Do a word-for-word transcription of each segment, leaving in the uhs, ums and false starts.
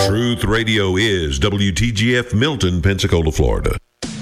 Truth Radio is W T G F Milton, Pensacola, Florida.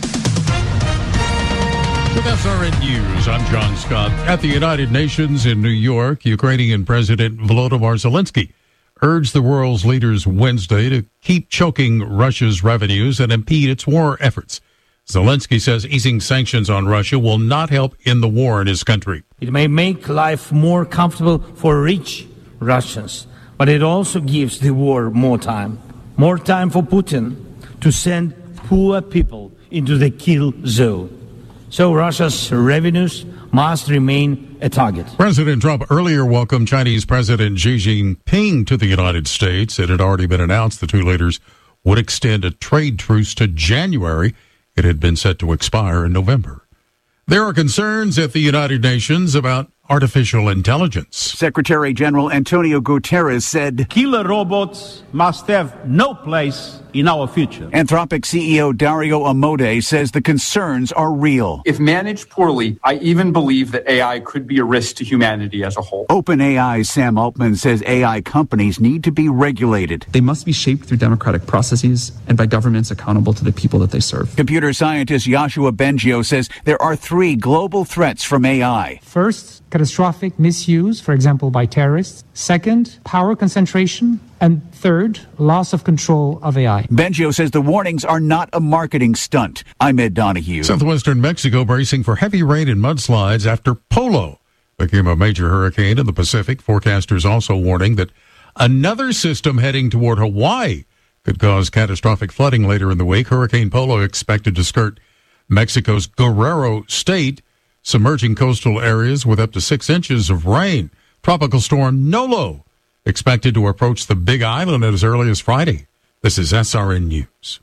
With S R N News, I'm John Scott. At the United Nations in New York, Ukrainian President Volodymyr Zelensky urged the world's leaders Wednesday to keep choking Russia's revenues and impede its war efforts. Zelensky says easing sanctions on Russia will not help end the war in his country. It may make life more comfortable for rich Russians, but it also gives the war more time. More time for Putin to send poor people into the kill zone. So Russia's revenues must remain a target. President Trump earlier welcomed Chinese President Xi Jinping to the United States. It had already been announced the two leaders would extend a trade truce to January. It had been set to expire in November. There are concerns at the United Nations about artificial intelligence. Secretary General Antonio Guterres said, "Killer robots must have no place in our future." Anthropic C E O Dario Amodei says the concerns are real. If managed poorly, I even believe that A I could be a risk to humanity as a whole. OpenAI's Sam Altman says A I companies need to be regulated. They must be shaped through democratic processes and by governments accountable to the people that they serve. Computer scientist Yoshua Bengio says there are three global threats from A I. First, catastrophic misuse, for example, by terrorists. Second, power concentration. And third, loss of control of A I. Bengio says the warnings are not a marketing stunt. I'm Ed Donahue. Southwestern Mexico bracing for heavy rain and mudslides after Polo became a major hurricane in the Pacific. Forecasters also warning that another system heading toward Hawaii could cause catastrophic flooding later in the week. Hurricane Polo expected to skirt Mexico's Guerrero state, submerging coastal areas with up to six inches of rain. Tropical storm Nolo expected to approach the Big Island as early as Friday. This is S R N News.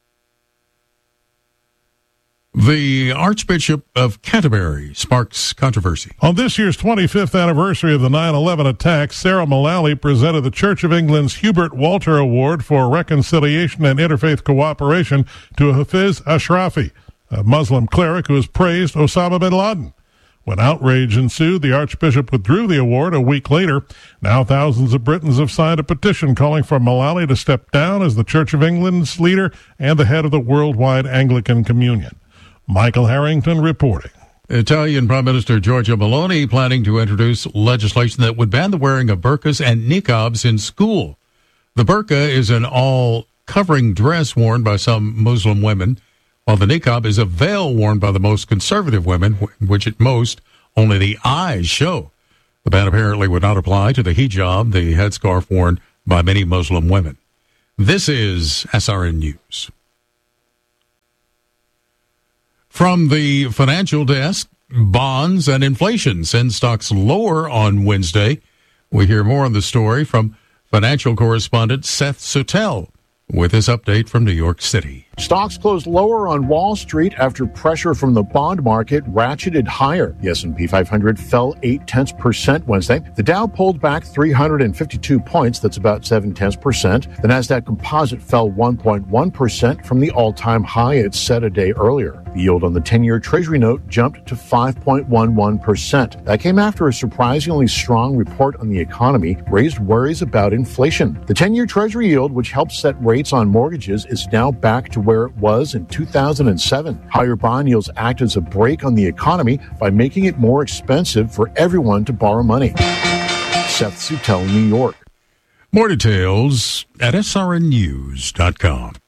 The Archbishop of Canterbury sparks controversy. On this year's twenty-fifth anniversary of the nine eleven attacks, Sarah Mullally presented the Church of England's Hubert Walter Award for Reconciliation and Interfaith Cooperation to Hafiz Ashrafi, a Muslim cleric who has praised Osama bin Laden. When outrage ensued, the Archbishop withdrew the award a week later. Now thousands of Britons have signed a petition calling for Mullally to step down as the Church of England's leader and the head of the worldwide Anglican Communion. Michael Harrington reporting. Italian Prime Minister Giorgia Meloni planning to introduce legislation that would ban the wearing of burqas and niqabs in school. The burqa is an all-covering dress worn by some Muslim women, while the niqab is a veil worn by the most conservative women, which at most only the eyes show. The ban apparently would not apply to the hijab, the headscarf worn by many Muslim women. This is S R N News. From the financial desk, bonds and inflation send stocks lower on Wednesday. We hear more on the story from financial correspondent Seth Suttel with this update from New York City. Stocks closed lower on Wall Street after pressure from the bond market ratcheted higher. The S and P five hundred fell eight tenths percent Wednesday. The Dow pulled back three hundred fifty-two points. That's about seven tenths percent. The Nasdaq Composite fell one point one percent from the all-time high it set a day earlier. The yield on the ten-year Treasury note jumped to five point one one percent. That came after a surprisingly strong report on the economy raised worries about inflation. The ten-year Treasury yield, which helps set rates on mortgages, is now back to where it was in two thousand seven. Higher bond yields act as a brake on the economy by making it more expensive for everyone to borrow money. Seth Suttel, New York. More details at S R N news dot com.